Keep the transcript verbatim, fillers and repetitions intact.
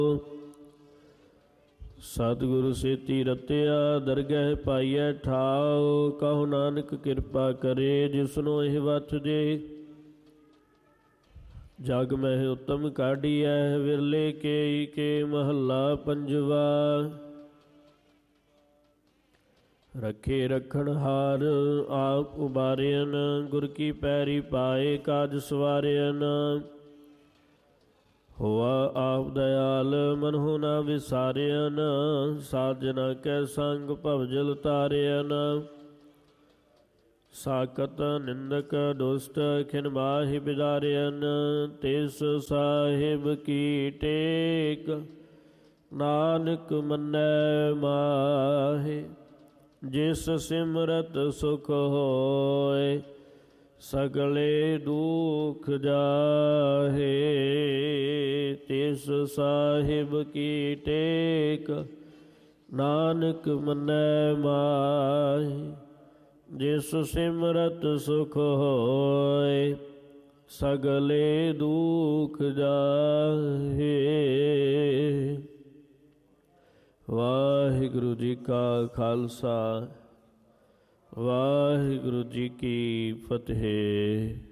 ਸਤਿਗੁਰੂ ਸੇਤੀ ਰਤਿਆ ਦਰਗਹਿ ਪਾਈਐ ਠਾਉ। ਕਹੋ ਨਾਨਕ ਕਿਰਪਾ ਕਰੇ ਜਿਸਨੂੰ ਇਹ ਵਤ ਦੇ। ਜਗ ਮਹਿ ਉਤਮ ਕਾਢੀਐ ਵਿਰਲੇ ਕੇ ਕੇ ਮਹੱਲਾ ਪੰਜਵਾ। ਰੱਖੇ ਰਖਣ ਹਾਰ ਆਪ ਉਬਾਰਿਆਨ ਗੁਰ ਕੀ ਪੈਰੀ ਪਾਏ ਕਾਜ ਸਵਾਰਿਆਨ। ਹੋਆ ਆਪ ਦਇਆਲ ਮਨਹੁ ਨਾ ਵਿਸਾਰਿਆਨ ਸਾਜਨਾ ਕੈ ਸੰਗ ਭਵਜਲ ਤਾਰਿਆਨ। ਸਾਕਤ ਨਿੰਦਕ ਦੁਸ਼ਟ ਖਿਨ ਮਾਹਿ ਬਿਦਾਰਿਆਨ ਤਿਸ ਸਾਹਿਬ ਕੀ ਟੇਕ ਨਾਨਕ ਮੰਨੈ ਮਾਹੇ। ਜਿਸ ਸਿਮਰਤ ਸੁਖ ਹੋਏ ਸਗਲੇ ਦੁਖ ਜਾਹੇ। ਤਿਸ ਸਾਹਿਬ ਕੀ ਟੇਕ ਨਾਨਕ ਮੰਨੈ ਮਾਹੇ। ਜਿਸ ਸਿਮਰਤ ਸੁਖ ਹੋਏ ਸਗਲੇ ਦੁਖ ਜਾਹੇ। ਵਾਹਿਗੁਰੂ ਜੀ ਕਾ ਖਾਲਸਾ ਵਾਹਿਗੁਰੂ ਜੀ ਕੀ ਫਤਿਹ।